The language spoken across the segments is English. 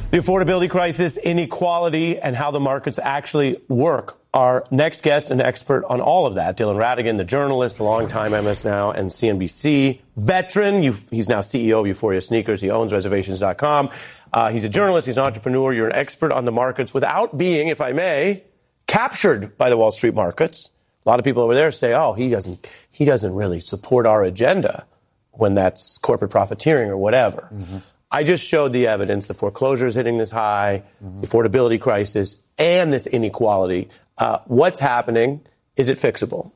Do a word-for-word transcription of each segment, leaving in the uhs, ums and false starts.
The affordability crisis, inequality, and how the markets actually work. Our next guest, an expert on all of that, Dylan Ratigan, the journalist, a longtime M S Now and C N B C veteran. You've, he's now C E O of Euphoria Sneakers. He owns reservations dot com. Uh, he's a journalist. He's an entrepreneur. You're an expert on the markets without being, if I may, captured by the Wall Street markets. A lot of people over there say, oh, he doesn't, he doesn't really support our agenda when that's corporate profiteering or whatever. Mm-hmm. I just showed the evidence, the foreclosures hitting this high, mm-hmm. the affordability crisis, and this inequality. Uh, what's happening? Is it fixable?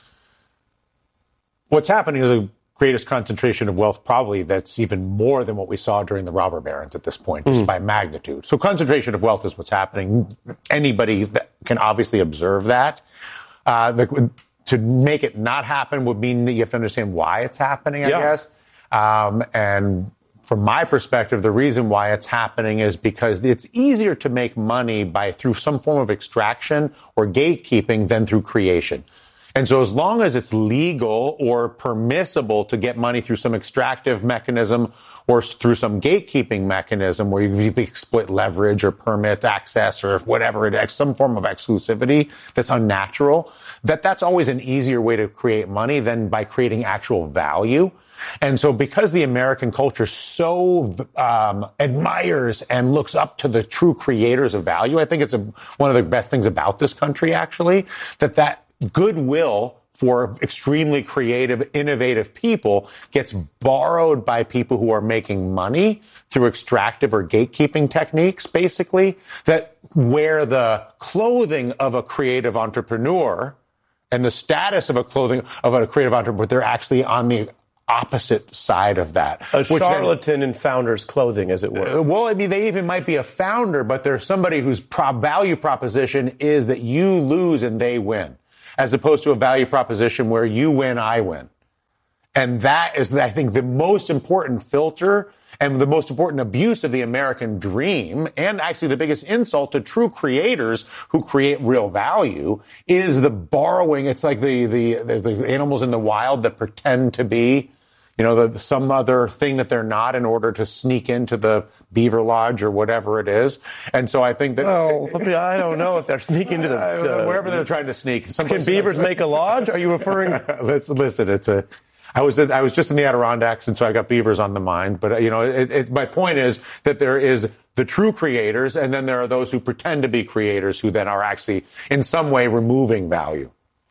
What's happening is the greatest concentration of wealth probably that's even more than what we saw during the robber barons at this point, just mm. by magnitude. So concentration of wealth is what's happening. Anybody that can obviously observe that. Uh, the, to make it not happen would mean that you have to understand why it's happening, I yeah. guess. Um, and from my perspective, the reason why it's happening is because it's easier to make money by through some form of extraction or gatekeeping than through creation. And so as long as it's legal or permissible to get money through some extractive mechanism or through some gatekeeping mechanism where you, you split leverage or permit access or whatever it is, some form of exclusivity that's unnatural, that that's always an easier way to create money than by creating actual value. And so because the American culture so um, admires and looks up to the true creators of value, I think it's a, one of the best things about this country, actually, that that goodwill for extremely creative, innovative people gets borrowed by people who are making money through extractive or gatekeeping techniques, basically, that where the clothing of a creative entrepreneur and the status of a clothing of a creative entrepreneur, they're actually on the opposite side of that. A charlatan then, in founder's clothing, as it were. Uh, well, I mean, they even might be a founder, but they're somebody whose pro- value proposition is that you lose and they win, as opposed to a value proposition where you win, I win. And that is, I think, the most important filter and the most important abuse of the American dream, and actually the biggest insult to true creators who create real value, is the borrowing. It's like the the, the animals in the wild that pretend to be, you know, the, some other thing that they're not in order to sneak into the beaver lodge or whatever it is. And so I think that... Oh, I don't know if they're sneaking into the... the wherever they're trying to sneak. Can beavers make a lodge? Are you referring... Listen, listen, it's a... I was I was just in the Adirondacks, and so I got beavers on the mind. But, you know, it, it, my point is that there is the true creators, and then there are those who pretend to be creators who then are actually in some way removing value.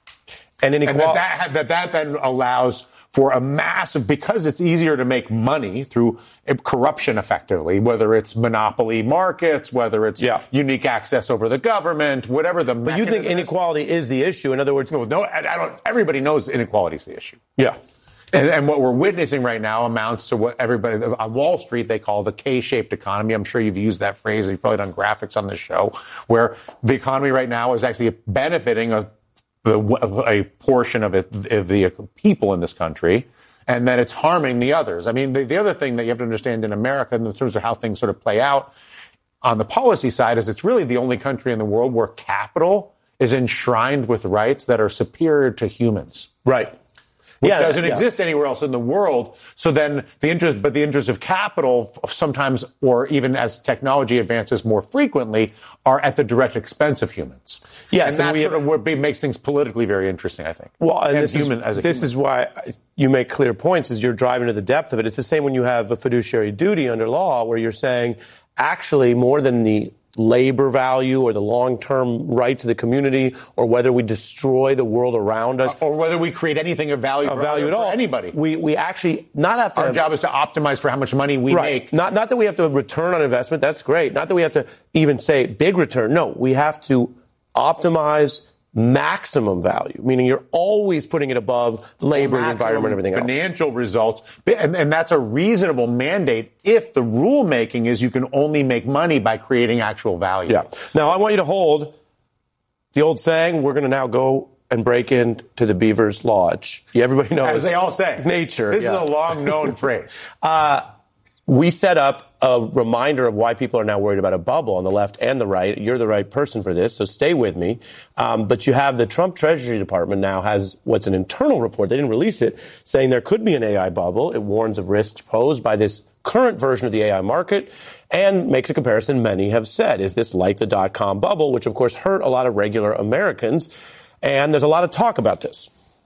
And, and that, that, that that then allows for a massive, because it's easier to make money through corruption effectively, whether it's monopoly markets, whether it's yeah. unique access over the government, whatever the But you think inequality is. is the issue? In other words, no, no, I don't. Everybody knows inequality is the issue. Yeah. And, and what we're witnessing right now amounts to what everybody on Wall Street they call the K-shaped economy. I'm sure you've used that phrase. You've probably done graphics on the show, where the economy right now is actually benefiting a, a portion of, it, of the people in this country, and then it's harming the others. I mean, the, the other thing that you have to understand in America, in terms of how things sort of play out on the policy side, is it's really the only country in the world where capital is enshrined with rights that are superior to humans. Right. Which yeah, doesn't yeah. exist anywhere else in the world. So then the interest, but the interest of capital sometimes, or even as technology advances more frequently, are at the direct expense of humans. Yes, and, and that's we, sort of what makes things politically very interesting, I think. Well, and, and this, human, is, as a this human. is why you make clear points as you're driving to the depth of it. It's the same when you have a fiduciary duty under law where you're saying, actually, more than the labor value or the long-term rights of the community, or whether we destroy the world around us, or whether we create anything of value, of value at all, anybody. We we actually not have to. Our have, job is to optimize for how much money we right. make. Not not that we have to return on investment. That's great. Not that we have to even say big return. No, we have to optimize maximum value, meaning you're always putting it above the labor, the environment, everything else. Financial results. And, and that's a reasonable mandate if the rulemaking is you can only make money by creating actual value. Yeah. Now, I want you to hold the old saying, we're going to now go and break into the Beaver's Lodge. Yeah, everybody knows. As they all say. Nature. This yeah. is a long-known phrase. Uh, we set up a reminder of why people are now worried about a bubble on the left and the right. You're the right person for this, so stay with me. Um, but you have the Trump Treasury Department now has what's an internal report, they didn't release it, saying there could be an A I bubble. It warns of risks posed by this current version of the A I market and makes a comparison many have said. Is this like the dot-com bubble, which of course hurt a lot of regular Americans? And there's a lot of talk about this.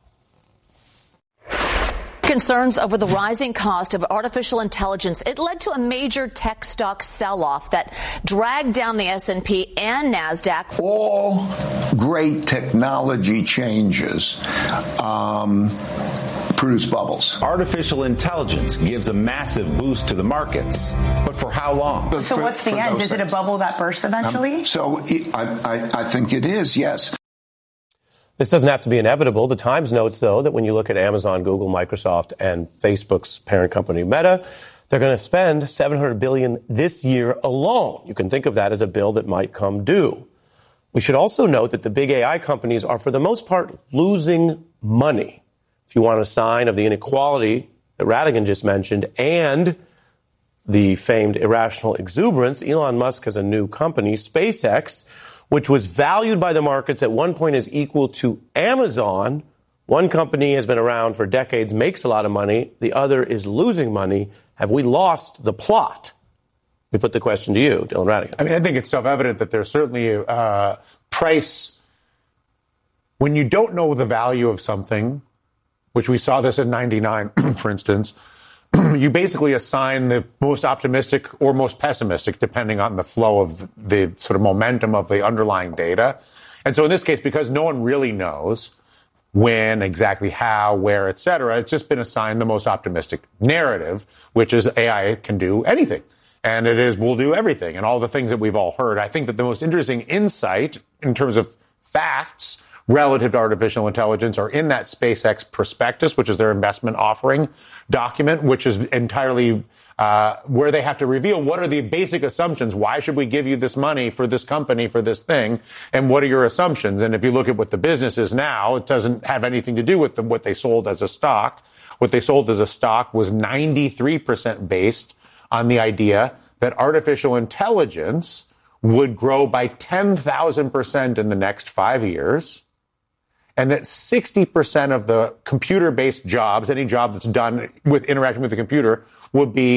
Concerns over the rising cost of artificial intelligence. It led to a major tech stock sell-off that dragged down the S and P and NASDAQ. All great technology changes um, produce bubbles. Artificial intelligence gives a massive boost to the markets. But for how long? So for, what's the end? Is things. It a bubble that bursts eventually? Um, so it, I, I, I think it is, yes. This doesn't have to be inevitable. The Times notes, though, that when you look at Amazon, Google, Microsoft, and Facebook's parent company, Meta, they're going to spend seven hundred billion dollars this year alone. You can think of that as a bill that might come due. We should also note that the big A I companies are, for the most part, losing money. If you want a sign of the inequality that Radigan just mentioned and the famed irrational exuberance, Elon Musk has a new company, SpaceX, which was valued by the markets at one point as equal to Amazon. One company has been around for decades, makes a lot of money. The other is losing money. Have we lost the plot? We put the question to you, Dylan Radigan. I mean, I think it's self-evident that there's certainly a uh, price. When you don't know the value of something, which we saw this in ninety-nine, for instance, you basically assign the most optimistic or most pessimistic, depending on the flow of the, the sort of momentum of the underlying data. And so in this case, because no one really knows when, exactly how, where, et cetera, it's just been assigned the most optimistic narrative, which is A I can do anything. And it is, will do everything, and all the things that we've all heard. I think that the most interesting insight in terms of facts relative to artificial intelligence are in that SpaceX prospectus, which is their investment offering document, which is entirely uh, where they have to reveal what are the basic assumptions. Why should we give you this money for this company, for this thing? And what are your assumptions? And if you look at what the business is now, it doesn't have anything to do with the, what they sold as a stock. What they sold as a stock was ninety-three percent based on the idea that artificial intelligence would grow by ten thousand percent in the next five years. And that sixty percent of the computer-based jobs, any job that's done with interacting with the computer, would be